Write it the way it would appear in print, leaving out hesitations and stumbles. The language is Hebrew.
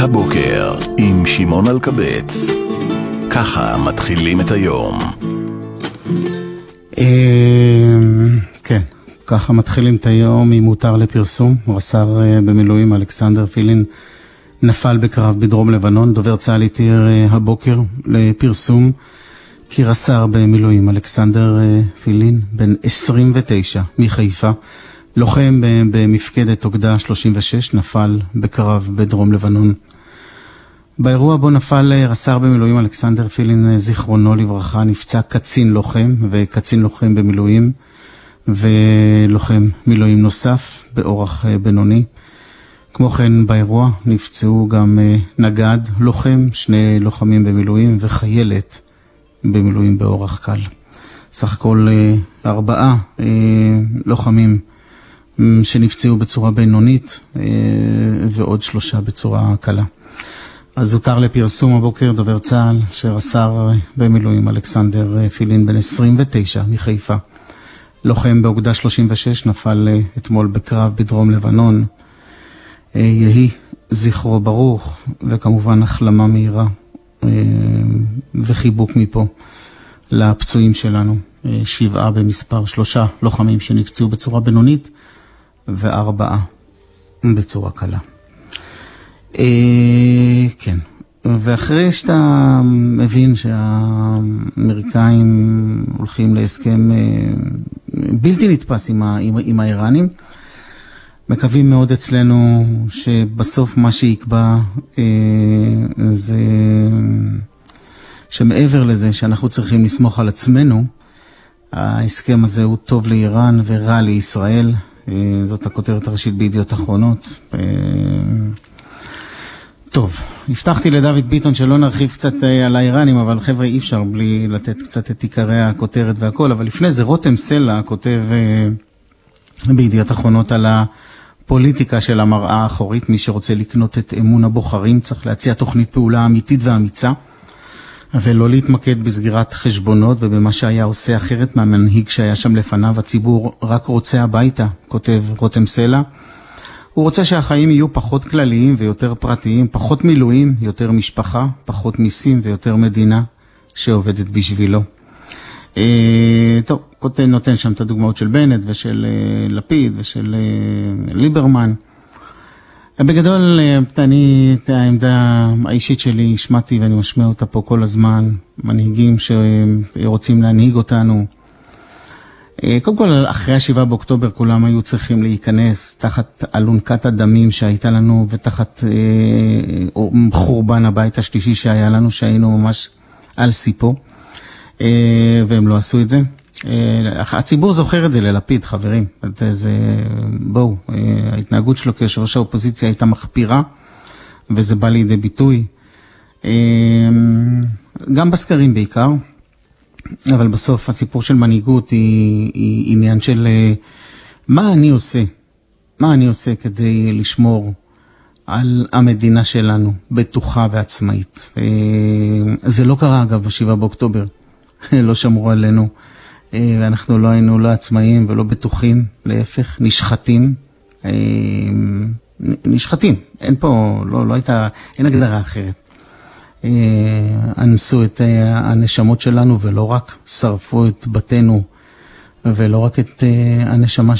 הבוקר עם שמעון אלקבץ. ככה מתחילים את היום. כן, ככה מתחילים את היום. אם מותר לפרסום, רס"ר במילואים אלכסנדר פילין נפל בקרב בדרום לבנון. דובר צה"ל התיר הבוקר לפרסום כי רס"ר במילואים אלכסנדר פילין, בן 29 מחיפה, לוחם במפקדת אוגדה 36, נפל בקרב בדרום לבנון. באירוע בו נפל רס"ר במילואים אלכסנדר פילין, זיכרונו לברכה, נפצע קצין לוחם וקצין לוחם במילואים ולוחם מילואים נוסף באורח בינוני. כמו כן באירוע נפצעו גם נגד לוחם, שני לוחמים במילואים וחיילת במילואים באורח קל. סך הכל 4 לוחמים שנפצעו בצורה בינונית ועוד 3 בצורה קלה. אז הותר לפרסום הבוקר, דובר צה"ל, שרס"ר במילואים אלכסנדר פילין, בן 29 מחיפה, לוחם באוגדה 36, נפל אתמול בקרב בדרום לבנון. יהי זכרו ברוך, וכמובן החלמה מהירה וחיבוק מפה לפצועים שלנו. 7 במספר, 3 לוחמים שנפצעו בצורה בינונית ו4 בצורה קלה. כן, ואחרי שאתה מבין שהאמריקאים הולכים להסכם בלתי נתפס עם האיראנים, מקווים מאוד אצלנו שבסוף מה שיקבע זה שמעבר לזה שאנחנו צריכים לסמוך על עצמנו, ההסכם הזה הוא טוב לאיראן ורע לישראל. זאת הכותרת הראשית בידיעות אחרונות. טוב, הבטחתי לדוד ביטון שלא נרחיב קצת על האיראנים, אבל חבר'ה, אי אפשר בלי לתת קצת את עיקרי הכותרת והכל. אבל לפני זה רותם סלע כותב בידיעות אחרונות על הפוליטיקה של המראה האחורית. מי שרוצה לקנות את אמון הבוחרים צריך להציע תוכנית פעולה אמיתית ואמיצה, ולא להתמקד בסגירת חשבונות ובמה שהיה עושה אחרת מהמנהיג שהיה שם לפניו. הציבור רק רוצה הביתה, כותב רותם סלע. הוא רוצה שהחיים יהיו פחות כלליים ויותר פרטיים, פחות מילואים, יותר משפחה, פחות מיסים ויותר מדינה שעובדת בשבילו. טוב, נותן שם את הדוגמאות של בנט ושל לפיד ושל ליברמן. בגדול, אני את העמדה האישית שלי השמעתי ואני משמע אותה פה כל הזמן. מנהיגים שרוצים להנהיג אותנו, קודם כל, אחרי 7 באוקטובר כולם היו צריכים להיכנס תחת אלונקת הדמים שהייתה לנו, ותחת חורבן הבית השלישי שהיה לנו, שהיינו ממש על סיפו, והם לא עשו את זה. הציבור זוכר את זה ללפיד, חברים. בואו, ההתנהגות שלו כיושב ראש האופוזיציה הייתה מחפירה, וזה בא לידי ביטוי. גם בסקרים בעיקר. אבל בסוף הסיפור של מנהיגות היא עניין של מה אני עושה כדי לשמור על המדינה שלנו בטוחה ועצמאית. זה לא קרה אגב ב7 באוקטובר, לא שמרו עלינו, ואנחנו לא היינו לא עצמאיים ולא בטוחים, להפך, נשחטים, אין פה, לא הייתה, אין הגדרה אחרת. אנסו את הנשמות שלנו ולא רק, שרפו את בתינו ולא רק את הנשמה